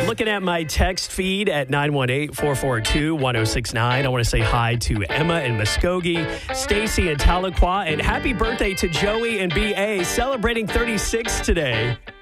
Looking at my text feed at 918-442-1069. I want to say hi to Emma in Muskogee, Stacy in Tahlequah, and happy birthday to Joey and B.A. celebrating 36 today.